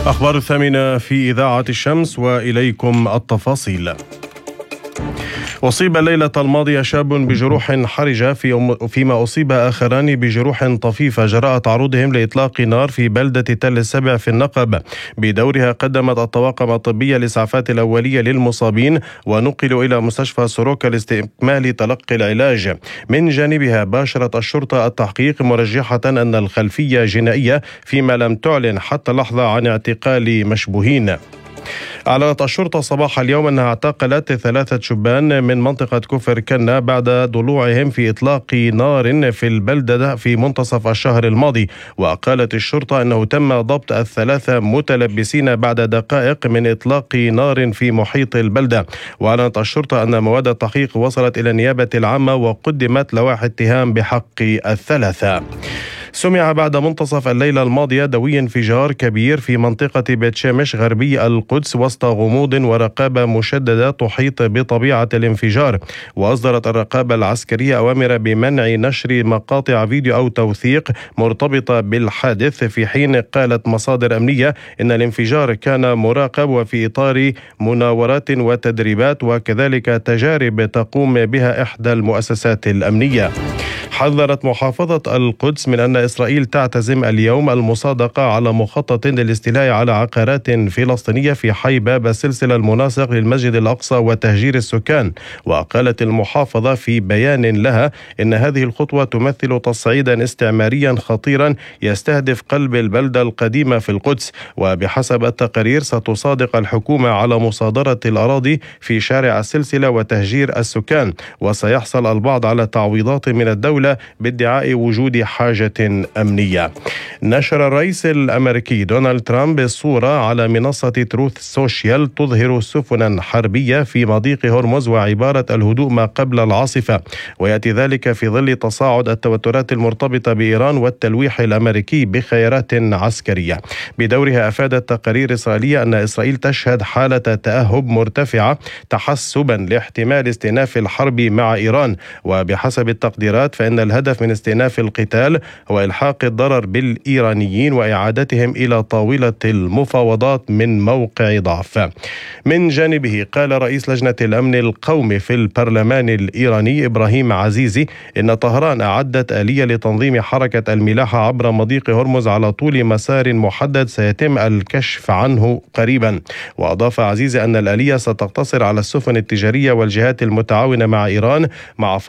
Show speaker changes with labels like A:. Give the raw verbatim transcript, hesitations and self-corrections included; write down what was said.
A: أخبار الثامنة في إذاعة الشمس، وإليكم التفاصيل. أصيب الليلة الماضية شاب بجروح حرجة في فيما أصيب آخران بجروح طفيفة جراء تعرضهم لإطلاق نار في بلدة تل السبع في النقب. بدورها قدمت الطواقم الطبية الإسعافات الأولية للمصابين ونقلوا إلى مستشفى سوروكا لاستكمال تلقي العلاج. من جانبها باشرت الشرطة التحقيق مرجحة أن الخلفية جنائية، فيما لم تعلن حتى اللحظة عن اعتقال مشبوهين. أعلنت الشرطة صباح اليوم أنها اعتقلت ثلاثة شبان من منطقة كفر كنا بعد ضلوعهم في إطلاق نار في البلدة في منتصف الشهر الماضي. وقالت الشرطة أنه تم ضبط الثلاثة متلبسين بعد دقائق من إطلاق نار في محيط البلدة. وأعلنت الشرطة أن مواد التحقيق وصلت إلى النيابة العامة وقدمت لوائح اتهام بحق الثلاثة. سمع بعد منتصف الليلة الماضية دوي انفجار كبير في منطقة بيت شمش غربي القدس وسط غموض ورقابة مشددة تحيط بطبيعة الانفجار. وأصدرت الرقابة العسكرية أوامر بمنع نشر مقاطع فيديو أو توثيق مرتبطة بالحادث، في حين قالت مصادر أمنية إن الانفجار كان مراقب وفي إطار مناورات وتدريبات وكذلك تجارب تقوم بها إحدى المؤسسات الأمنية. حذرت محافظة القدس من أن إسرائيل تعتزم اليوم المصادقة على مخطط للاستيلاء على عقارات فلسطينية في حي باب السلسلة المناسق للمسجد الأقصى وتهجير السكان. وقالت المحافظة في بيان لها إن هذه الخطوة تمثل تصعيدا استعماريا خطيرا يستهدف قلب البلدة القديمة في القدس. وبحسب التقارير ستصادق الحكومة على مصادرة الأراضي في شارع السلسلة وتهجير السكان، وسيحصل البعض على تعويضات من الدولة بادعاء وجود حاجة أمنية. نشر الرئيس الأمريكي دونالد ترامب صورة على منصة تروث سوشيال تظهر سفنا حربية في مضيق هرمز وعبارة الهدوء ما قبل العاصفة. ويأتي ذلك في ظل تصاعد التوترات المرتبطة بإيران والتلويح الأمريكي بخيارات عسكرية. بدورها أفادت تقارير إسرائيلية أن إسرائيل تشهد حالة تأهب مرتفعة تحسبا لاحتمال استئناف الحرب مع إيران. وبحسب التقديرات فإن الهدف من استئناف القتال هو إلحاق الضرر بالإيرانيين وإعادتهم إلى طاولة المفاوضات من موقع ضعف. من جانبه قال رئيس لجنة الأمن القومي في البرلمان الإيراني إبراهيم عزيزي إن طهران أعدت آلية لتنظيم حركة الملاحة عبر مضيق هرمز على طول مسار محدد سيتم الكشف عنه قريبا. وأضاف عزيزي أن الآلية ستقتصر على السفن التجارية والجهات المتعاونة مع إيران مع